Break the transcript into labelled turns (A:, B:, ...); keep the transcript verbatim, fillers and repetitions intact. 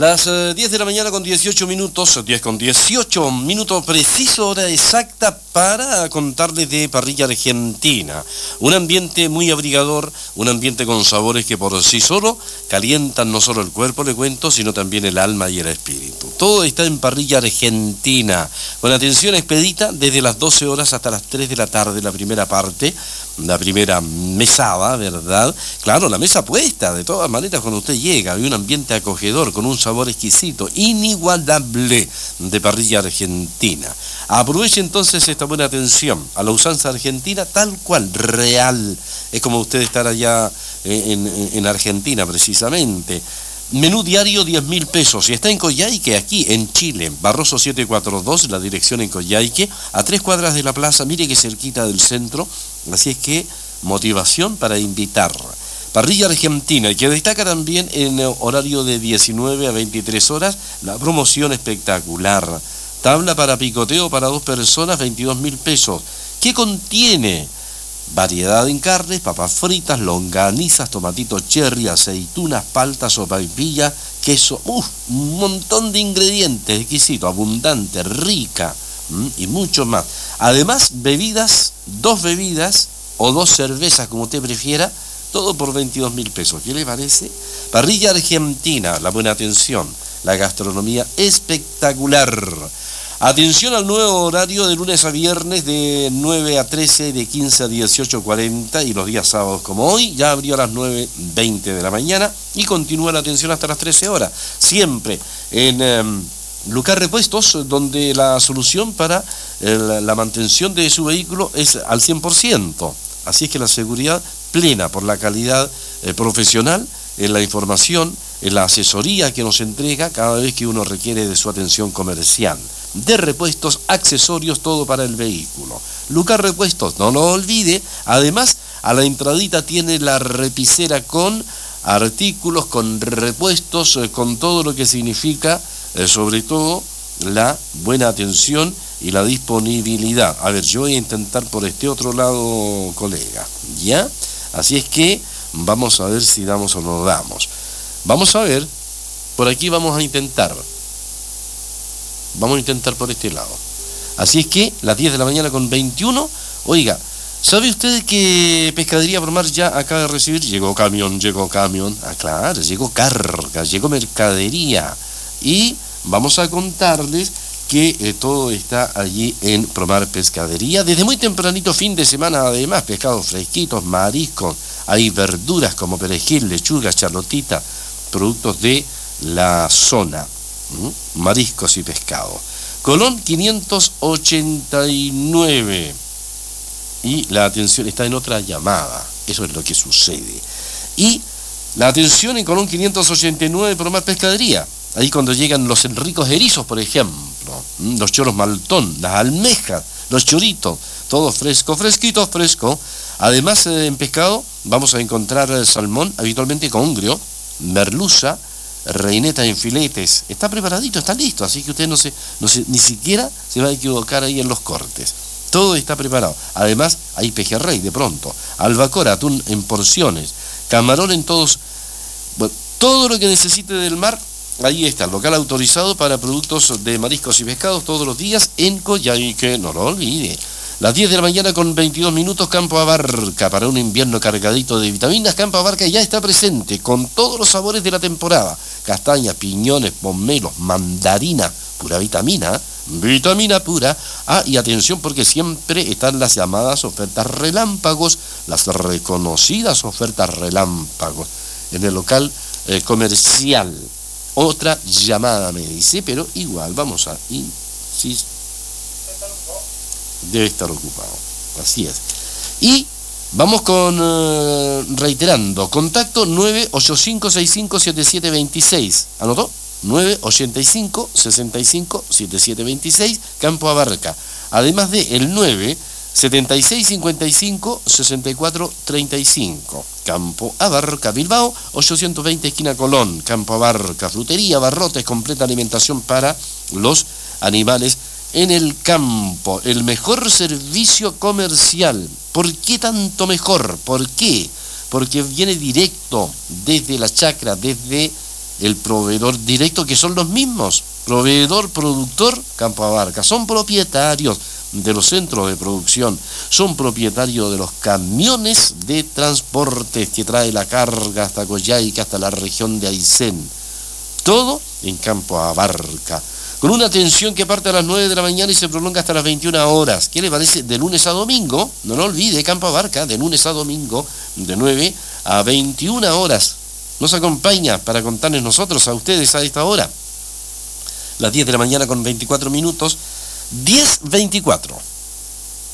A: Las eh, diez de la mañana con dieciocho minutos, diez con dieciocho minutos preciso, hora exacta para contarles de Parrilla Argentina. Un ambiente muy abrigador, un ambiente con sabores que por sí solo calientan no solo el cuerpo, le cuento, sino también el alma y el espíritu. Todo está en Parrilla Argentina, con atención expedita desde las doce horas hasta las tres de la tarde, la primera parte, la primera mesada, ¿verdad? Claro, la mesa puesta, de todas maneras cuando usted llega, hay un ambiente acogedor, con un sabor exquisito, inigualable de Parrilla Argentina. Aproveche entonces esta buena atención a la usanza argentina tal cual, real. Es como usted estar allá en, en, en Argentina precisamente. Menú diario diez mil pesos. Y está en Coyhaique, aquí en Chile. Barroso setecientos cuarenta y dos, la dirección en Coyhaique, a tres cuadras de la plaza, mire que cerquita del centro. Así es que motivación para invitar. Parrilla Argentina, y que destaca también en horario de diecinueve a veintitrés horas, la promoción espectacular. Tabla para picoteo para dos personas, veintidós mil pesos. ¿Qué contiene? Variedad en carnes, papas fritas, longanizas, tomatitos cherry, aceitunas, paltas, sopaipilla, queso, uff, un montón de ingredientes, exquisito, abundante, rica, ¿m? Y mucho más. Además, bebidas, dos bebidas o dos cervezas, como usted prefiera, todo por veintidós mil pesos. ¿Qué le parece? Parrilla Argentina, la buena atención, la gastronomía espectacular. Atención al nuevo horario de lunes a viernes de nueve a trece, de quince a dieciocho cuarenta, y los días sábados como hoy, ya abrió a las nueve veinte de la mañana y continúa la atención hasta las trece horas. Siempre en eh, Lucar Repuestos, donde la solución para el, la mantención de su vehículo es al cien por ciento. Así es que la seguridad plena por la calidad eh, profesional en la información, en la asesoría que nos entrega cada vez que uno requiere de su atención comercial. De repuestos, accesorios, todo para el vehículo. Lucar Repuestos, no lo olvide. Además, a la entradita tiene la repisera con artículos, con repuestos, eh, con todo lo que significa, eh, sobre todo, la buena atención y la disponibilidad. A ver, yo voy a intentar por este otro lado, colega, ¿ya? Así es que vamos a ver si damos o no damos. Vamos a ver, por aquí vamos a intentar. Vamos a intentar por este lado. Así es que, las diez de la mañana con veintiuno, oiga, ¿sabe usted que Pescadería Bromar ya acaba de recibir? Llegó camión, llegó camión, ah claro, llegó carga, llegó mercadería. Y vamos a contarles que eh, todo está allí en Promar Pescadería. Desde muy tempranito, fin de semana, además, pescados fresquitos, mariscos, hay verduras como perejil, lechuga, charlotita, productos de la zona, ¿Mm? mariscos y pescado. Colón quinientos ochenta y nueve. Y la atención está en otra llamada, eso es lo que sucede. Y la atención en Colón quinientos ochenta y nueve, Promar Pescadería. Ahí cuando llegan los ricos erizos, por ejemplo, los choros maltón, las almejas, los choritos, todo fresco, fresquito, fresco. Además, eh, en pescado vamos a encontrar eh, salmón, habitualmente congrio, merluza, reineta en filetes. Está preparadito, está listo, así que usted no se, no se, ni siquiera se va a equivocar ahí en los cortes. Todo está preparado. Además, hay pejerrey de pronto, albacora, atún en porciones, camarón en todos, bueno, todo lo que necesite del mar. Ahí está, el local autorizado para productos de mariscos y pescados todos los días en Coyhaique, no lo olvide. Las diez de la mañana con veintidós minutos, Campo Abarca, para un invierno cargadito de vitaminas. Campo Abarca ya está presente con todos los sabores de la temporada. Castañas, piñones, pomelos, mandarina, pura vitamina, vitamina pura. Ah, y atención porque siempre están las llamadas ofertas relámpagos, las reconocidas ofertas relámpagos en el local eh, comercial. Otra llamada me dice, pero igual vamos a insistir. Debe estar ocupado, así es. Y vamos con, uh, reiterando, contacto nueve ocho cinco seis cinco siete siete dos seis, ¿anotó? nueve ocho cinco seis cinco siete siete dos seis, Campo Abarca. Además de el nueve setenta y seis cincuenta y cinco sesenta y cuatro treinta y cinco. Campo Abarca, Bilbao, ochocientos veinte esquina Colón. Campo Abarca, frutería, barrotes, completa alimentación para los animales en el campo. El mejor servicio comercial. ¿Por qué tanto mejor? ¿Por qué? Porque viene directo desde la chacra, desde el proveedor directo, que son los mismos, proveedor, productor, Campo Abarca, son propietarios de los centros de producción, son propietarios de los camiones de transportes que trae la carga hasta Coyhaique, hasta la región de Aysén, todo en Campo Abarca, con una atención que parte a las nueve de la mañana y se prolonga hasta las veintiuna horas. ¿Qué le parece? De lunes a domingo, no lo olvide, Campo Abarca, de lunes a domingo, de nueve a veintiuna horas. Nos acompaña para contarles nosotros a ustedes a esta hora. Las diez de la mañana con veinticuatro minutos, diez veinticuatro.